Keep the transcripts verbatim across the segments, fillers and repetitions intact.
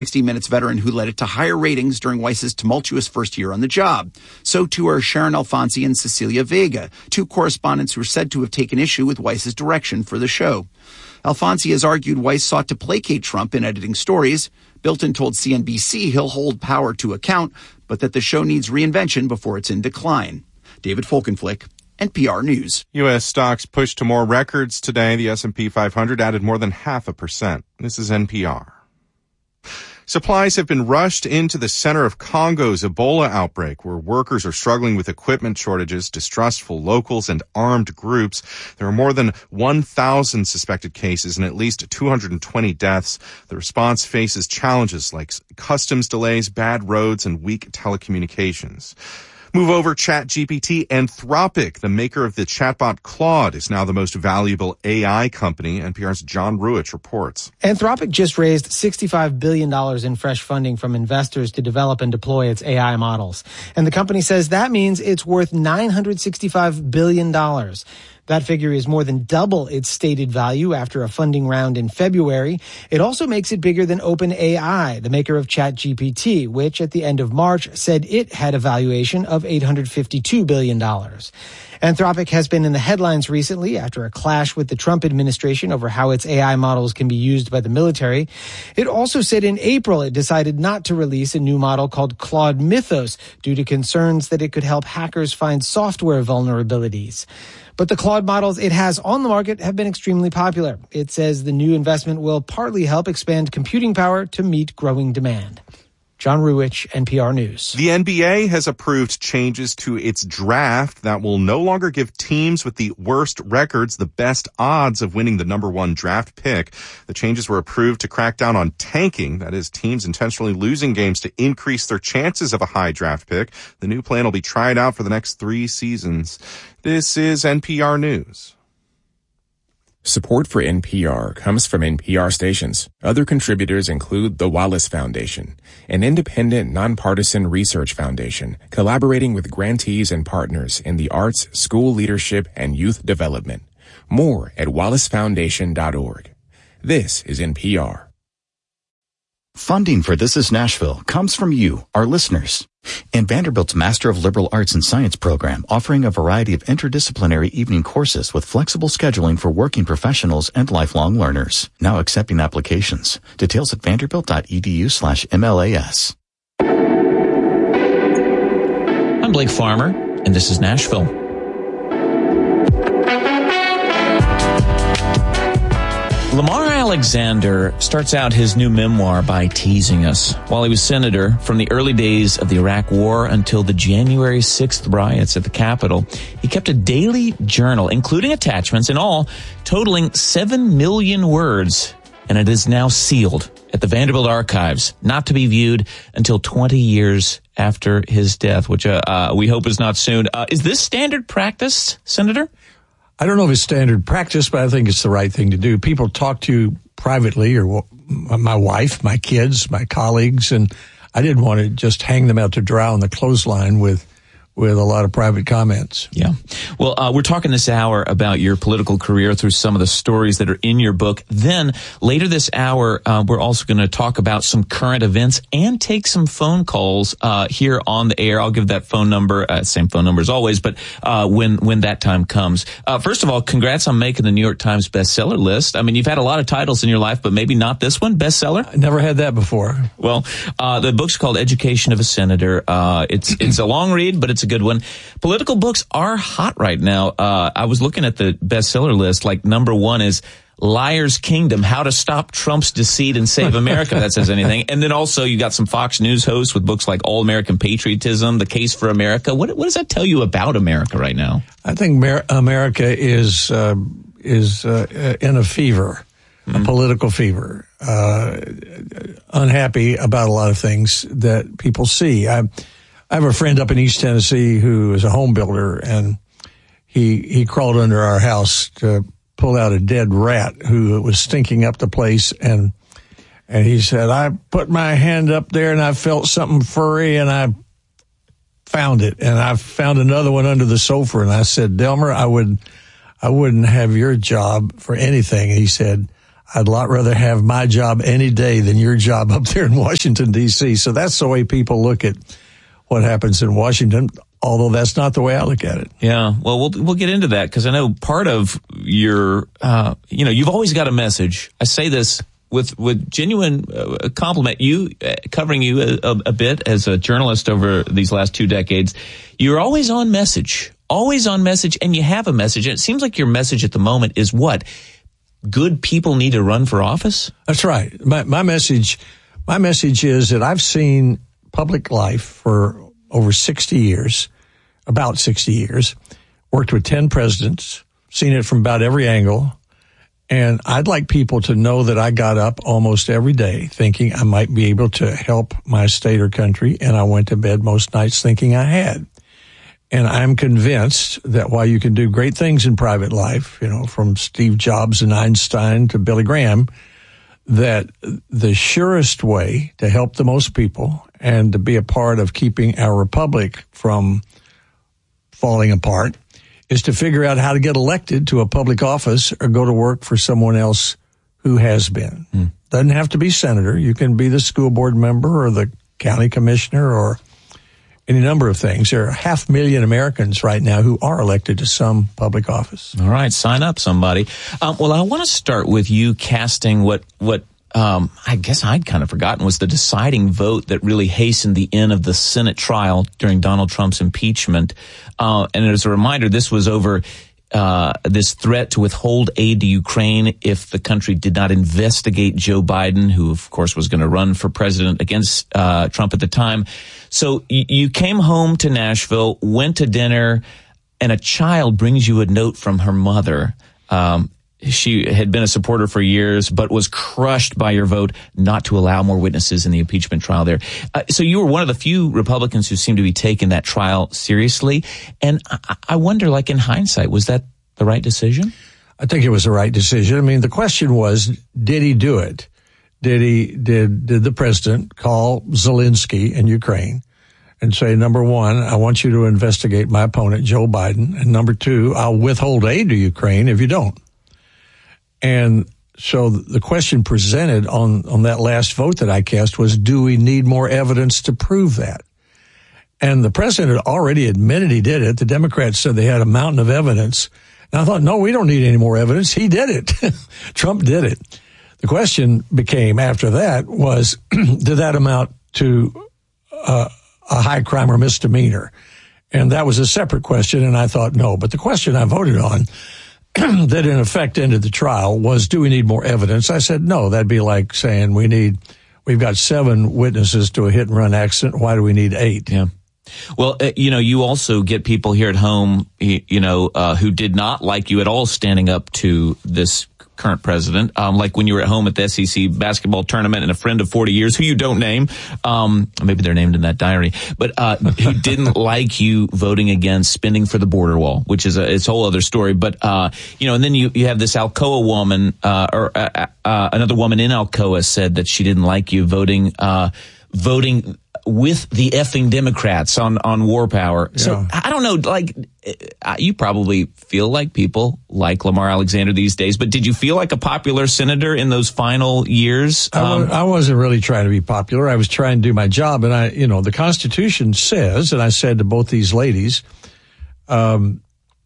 sixty minutes veteran who led it to higher ratings during Weiss's tumultuous first year on the job. So too are Sharon Alfonsi and Cecilia Vega, two correspondents who are said to have taken issue with Weiss's direction for the show. Alfonsi has argued Weiss sought to placate Trump in editing stories. Bilton told C N B C he'll hold power to account, but that the show needs reinvention before it's in decline. David Folkenflik, N P R News. U S stocks pushed to more records today. The S and P five hundred added more than half a percent. This is N P R. Supplies have been rushed into the center of Congo's Ebola outbreak, where workers are struggling with equipment shortages, distrustful locals, and armed groups. There are more than one thousand suspected cases and at least two hundred twenty deaths. The response faces challenges like customs delays, bad roads, and weak telecommunications. Move over ChatGPT. Anthropic, the maker of the chatbot Claude, is now the most valuable A I company. N P R's John Ruich reports. Anthropic just raised sixty-five billion dollars in fresh funding from investors to develop and deploy its A I models. And the company says that means it's worth nine hundred sixty-five billion dollars. That figure is more than double its stated value after a funding round in February. It also makes it bigger than OpenAI, the maker of ChatGPT, which at the end of March said it had a valuation of eight hundred fifty-two billion dollars. Anthropic has been in the headlines recently after a clash with the Trump administration over how its A I models can be used by the military. It also said in April it decided not to release a new model called Claude Mythos due to concerns that it could help hackers find software vulnerabilities. But the Claude models it has on the market have been extremely popular. It says the new investment will partly help expand computing power to meet growing demand. John Ruich, N P R News. The N B A has approved changes to its draft that will no longer give teams with the worst records the best odds of winning the number one draft pick. The changes were approved to crack down on tanking, that is, teams intentionally losing games to increase their chances of a high draft pick. The new plan will be tried out for the next three seasons. This is N P R News. Support for N P R comes from N P R stations. Other contributors include the Wallace Foundation, an independent, nonpartisan research foundation collaborating with grantees and partners in the arts, school leadership, and youth development. More at wallace foundation dot org. This is N P R. Funding for This is Nashville comes from you, our listeners. And Vanderbilt's Master of Liberal Arts and Science program, offering a variety of interdisciplinary evening courses with flexible scheduling for working professionals and lifelong learners. Now accepting applications. Details at vanderbilt.edu slash MLAS. I'm Blake Farmer, and this is Nashville. Lamar Alexander starts out his new memoir by teasing us. While he was senator, from the early days of the Iraq War until the January sixth riots at the Capitol, he kept a daily journal, including attachments, in all totaling seven million words, and it is now sealed at the Vanderbilt Archives, not to be viewed until twenty years after his death, which uh, uh, we hope is not soon. Uh, is this standard practice, Senator? I don't know if it's standard practice, but I think it's the right thing to do. People talk to you privately, or my wife, my kids, my colleagues, and I didn't want to just hang them out to dry on the clothesline with with a lot of private comments. Yeah. Well, uh, we're talking this hour about your political career through some of the stories that are in your book. Then later this hour, uh, we're also going to talk about some current events and take some phone calls uh, here on the air. I'll give that phone number, uh, same phone number as always, but uh, when when that time comes. Uh, first of all, congrats on making the New York Times bestseller list. I mean, you've had a lot of titles in your life, but maybe not this one, bestseller? I never had that before. Well, uh, the book's called Education of a Senator. Uh, it's it's a long read, but it's a good one. Political books are hot right now. Uh, I was looking at the bestseller list. Like number one is Liar's Kingdom, How to Stop Trump's Deceit and Save America. That says anything. And then also you got some Fox News hosts with books like All American Patriotism, The Case for America. What, what does that tell you about America right now? I think Mer- America is uh, is uh, in a fever, mm-hmm. a political fever, uh, unhappy about a lot of things that people see. I I have a friend up in East Tennessee who is a home builder, and he he crawled under our house to pull out a dead rat who was stinking up the place, and and he said, I put my hand up there and I felt something furry and I found it, and I found another one under the sofa, and I said, Delmer, I would I wouldn't have your job for anything. And he said, I'd a lot rather have my job any day than your job up there in Washington, D C. So that's the way people look at what happens in Washington, although that's not the way I look at it. Yeah, well, we'll we'll get into that because I know part of your, uh, you know, you've always got a message. I say this with with genuine uh, compliment. You uh, covering you a, a, a bit as a journalist over these last two decades. You're always on message, always on message, and you have a message. And it seems like your message at the moment is what? Good people need to run for office? That's right. My, my message, my message is that I've seen public life for over sixty years, about sixty years, worked with ten presidents, seen it from about every angle. And I'd like people to know that I got up almost every day thinking I might be able to help my state or country. And I went to bed most nights thinking I had. And I'm convinced that while you can do great things in private life, you know, from Steve Jobs and Einstein to Billy Graham, that the surest way to help the most people and to be a part of keeping our republic from falling apart is to figure out how to get elected to a public office or go to work for someone else who has been. Mm. Doesn't have to be senator. You can be the school board member or the county commissioner or any number of things. There are half a million Americans right now who are elected to some public office. All right, sign up, somebody. Um, well, I want to start with you casting what what um, I guess I'd kind of forgotten was the deciding vote that really hastened the end of the Senate trial during Donald Trump's impeachment. Uh, and as a reminder, this was over uh, this threat to withhold aid to Ukraine if the country did not investigate Joe Biden, who, of course, was going to run for president against uh, Trump at the time. So y- you came home to Nashville, went to dinner, and a child brings you a note from her mother. Um, she had been a supporter for years, but was crushed by your vote not to allow more witnesses in the impeachment trial there. Uh, so you were one of the few Republicans who seemed to be taking that trial seriously. And I, I wonder, like in hindsight, was that the right decision? I think it was the right decision. I mean, the question was, did he do it? Did he, did, did the president call Zelensky in Ukraine and say, number one, I want you to investigate my opponent, Joe Biden. And number two, I'll withhold aid to Ukraine if you don't. And so the question presented on, on that last vote that I cast was, do we need more evidence to prove that? And the president had already admitted he did it. The Democrats said they had a mountain of evidence. And I thought, no, we don't need any more evidence. He did it. Trump did it. The question became after that was, did that amount to uh, a high crime or misdemeanor? And that was a separate question, and I thought no. But the question I voted on that in effect ended the trial was, do we need more evidence? I said no. That'd be like saying we need, we've got seven witnesses to a hit and run accident. Why do we need eight? Yeah. Well, uh, you know, you also get people here at home, you know, uh, who did not like you at all standing up to this current president, um, like when you were at home at the S E C basketball tournament and a friend of forty years who you don't name, um, maybe they're named in that diary, but uh, who didn't like you voting against spending for the border wall, which is a, it's a whole other story. But, uh, you know, and then you, you have this Alcoa woman, uh, or uh, uh, another woman in Alcoa said that she didn't like you voting, uh, voting with the effing Democrats on, on war power. Yeah. So I don't know, like, you probably feel like people like Lamar Alexander these days, but did you feel like a popular senator in those final years? Um, I, was, I wasn't really trying to be popular. I was trying to do my job. And I, you know, the Constitution says, and I said to both these ladies, um,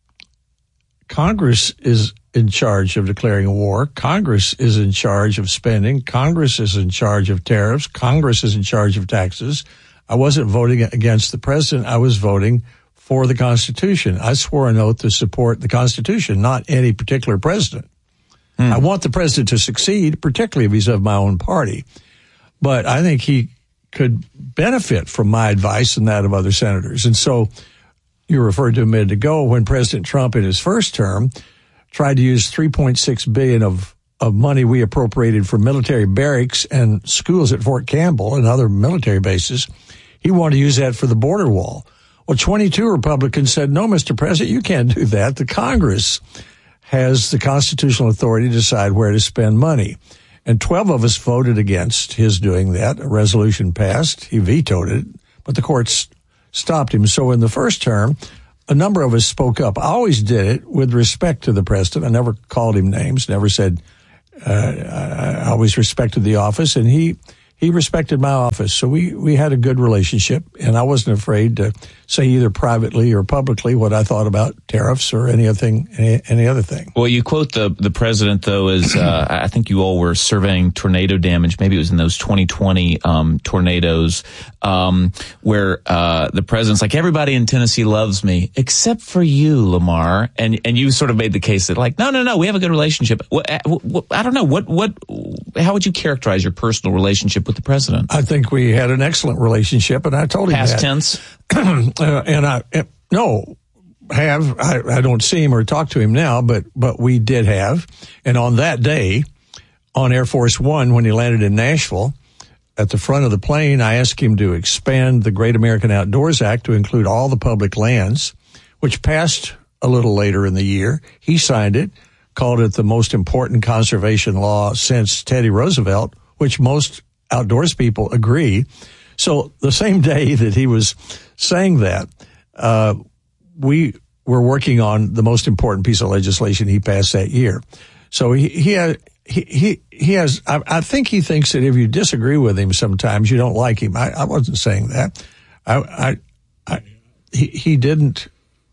Congress is in charge of declaring a war. Congress is in charge of spending. Congress is in charge of tariffs. Congress is in charge of taxes. I wasn't voting against the president. I was voting for the Constitution. I swore an oath to support the Constitution, not any particular president. Hmm. I want the president to succeed, particularly if he's of my own party. But I think he could benefit from my advice and that of other senators. And so you referred to a minute ago when President Trump in his first term tried to use three point six billion dollars of, of money we appropriated for military barracks and schools at Fort Campbell and other military bases. He wanted to use that for the border wall. Well, twenty-two Republicans said, no, Mister President, you can't do that. The Congress has the constitutional authority to decide where to spend money. And twelve of us voted against his doing that. A resolution passed. He vetoed it, but the courts stopped him. So in the first term, a number of us spoke up. I always did it with respect to the president. I never called him names, never said uh, I always respected the office, and he he respected my office. So we, we had a good relationship, and I wasn't afraid to say either privately or publicly what I thought about tariffs or any other thing. Any, any other thing. Well, you quote the the president though as uh, I think you all were surveying tornado damage. Maybe it was in those twenty twenty um, tornadoes um, where uh, the president's like, everybody in Tennessee loves me except for you, Lamar, and and you sort of made the case that like, no, no, no, we have a good relationship. What, what, I don't know what what how would you characterize your personal relationship with the president? I think we had an excellent relationship, and I told him Past that. tense. uh, and I uh, no have I, I don't see him or talk to him now, but but we did have. And on that day, on Air Force One, when he landed in Nashville, at the front of the plane, I asked him to expand the Great American Outdoors Act to include all the public lands, which passed a little later in the year. He signed it, called it the most important conservation law since Teddy Roosevelt, which most outdoors people agree. So the same day that he was saying that, uh, we were working on the most important piece of legislation he passed that year. So he, he had, he, he, he has, I, I think he thinks that if you disagree with him sometimes, you don't like him. I, I wasn't saying that. I, I, I, he, he didn't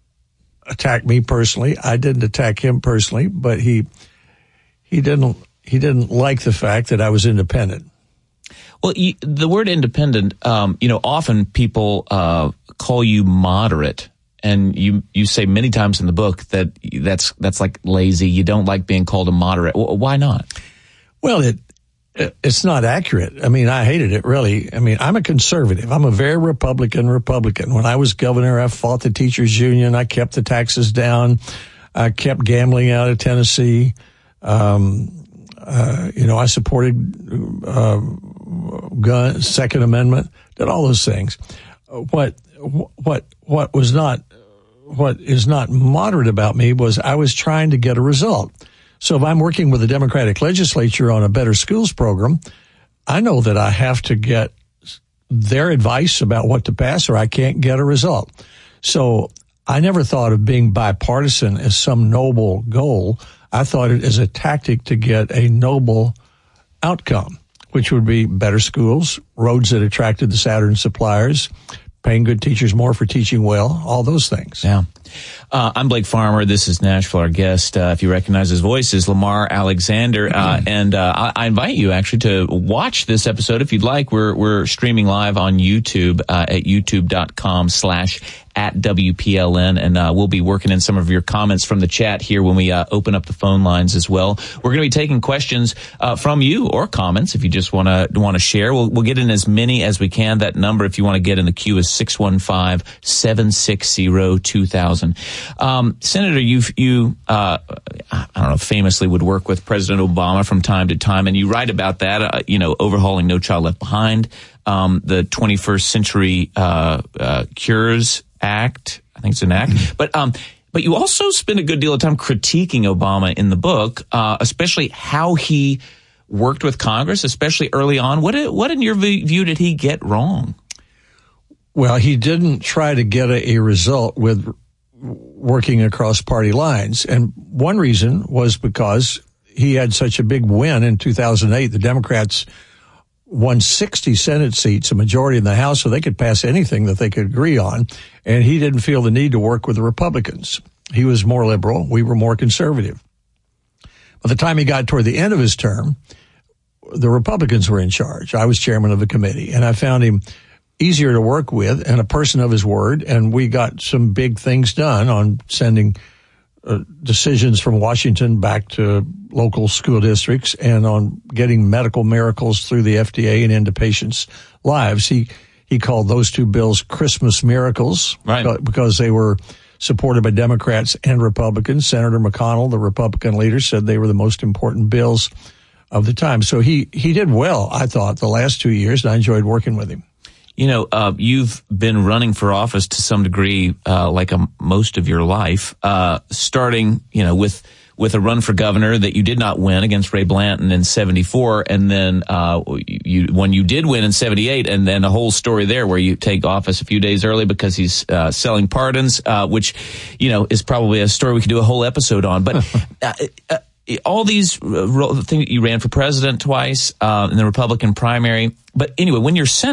attack me personally. I didn't attack him personally, but he, he didn't, he didn't like the fact that I was independent. Well, you, the word independent, um, you know, often people uh, call you moderate, and you you say many times in the book that that's that's like lazy. You don't like being called a moderate. Well, why not? Well, it, it it's not accurate. I mean, I hated it, really. I mean, I'm a conservative. I'm a very Republican Republican. When I was governor, I fought the teachers union. I kept the taxes down. I kept gambling out of Tennessee. Um, uh, you know, I supported uh, gun, Second Amendment, did all those things. What, what, what was not, what is not moderate about me was I was trying to get a result. So if I'm working with the Democratic legislature on a better schools program, I know that I have to get their advice about what to pass or I can't get a result. So I never thought of being bipartisan as some noble goal. I thought it as a tactic to get a noble outcome, which would be better schools, roads that attracted the Saturn suppliers, paying good teachers more for teaching well, all those things. Yeah. Uh, I'm Blake Farmer. This is Nashville. Our guest, uh, if you recognize his voice, is Lamar Alexander. Uh, and uh, I, I invite you actually to watch this episode if you'd like. We're we're streaming live on YouTube uh, at youtube.com slash at W P L N. And uh, we'll be working in some of your comments from the chat here when we uh, open up the phone lines as well. We're going to be taking questions uh, from you or comments if you just want to want to share. We'll, we'll get in as many as we can. That number, if you want to get in the queue, is six one five, seven six zero, two thousand. Um, Senator, you you uh, I don't know, famously would work with President Obama from time to time, and you write about that. Uh, you know, overhauling No Child Left Behind, um, the twenty-first Century uh, uh, Cures Act. I think it's an act, but um, but you also spend a good deal of time critiquing Obama in the book, uh, especially how he worked with Congress, especially early on. What what in your view did he get wrong? Well, he didn't try to get a, a result with working across party lines. And one reason was because he had such a big win in two thousand eight. The Democrats won sixty Senate seats, a majority in the House, so they could pass anything that they could agree on. And he didn't feel the need to work with the Republicans. He was more liberal. We were more conservative. By the time he got toward the end of his term, the Republicans were in charge. I was chairman of the committee, and I found him easier to work with and a person of his word. And we got some big things done on sending uh, decisions from Washington back to local school districts and on getting medical miracles through the F D A and into patients' lives. He, he called those two bills Christmas miracles, right, because they were supported by Democrats and Republicans. Senator McConnell, the Republican leader, said they were the most important bills of the time. So he, he did well, I thought, the last two years, and I enjoyed working with him. You know, uh, you've been running for office to some degree, uh, like a, most of your life, uh, starting, you know, with, with a run for governor that you did not win against Ray Blanton in seventy-four. And then, uh, you, when you did win in seventy-eight, and then a whole story there where you take office a few days early because he's, uh, selling pardons, uh, which, you know, is probably a story we could do a whole episode on. But, uh, uh, all these uh, things, you ran for president twice uh, in the Republican primary. But anyway, when you're senator,